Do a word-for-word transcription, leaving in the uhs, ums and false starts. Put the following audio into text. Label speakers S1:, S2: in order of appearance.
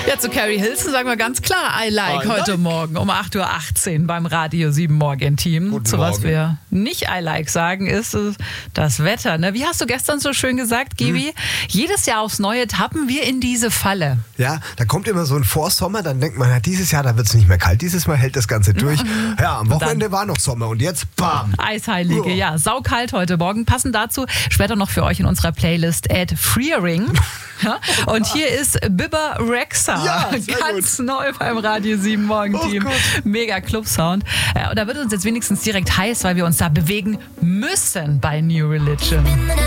S1: Ja, zu Carrie Hilson sagen wir ganz klar, I like
S2: I
S1: heute
S2: like.
S1: Morgen um acht Uhr achtzehn beim Radio sieben Morgen-Team.
S2: Guten
S1: Zu was
S2: Morgen.
S1: wir nicht I like sagen, ist es das Wetter. Ne? Wie hast du gestern so schön gesagt, Gibi? Hm. Jedes Jahr aufs Neue tappen wir in diese Falle.
S2: Ja, da kommt immer so ein Vorsommer, dann denkt man, ja, dieses Jahr, da wird es nicht mehr kalt, dieses Mal hält das Ganze durch. Ja, am Wochenende war noch Sommer und jetzt bam.
S1: Eisheilige,
S2: Oh.
S1: ja, saukalt heute Morgen. Passend dazu später noch für euch in unserer Playlist Ed Freering. Ja, und hier ist Bibba Rexha,
S2: Ja, sehr
S1: ganz
S2: gut.
S1: neu beim Radio sieben Morgen-Team.
S2: Oh Gott.
S1: Mega Club-Sound. Ja, und da wird uns jetzt wenigstens direkt heiß, weil wir uns da bewegen müssen bei New Religion.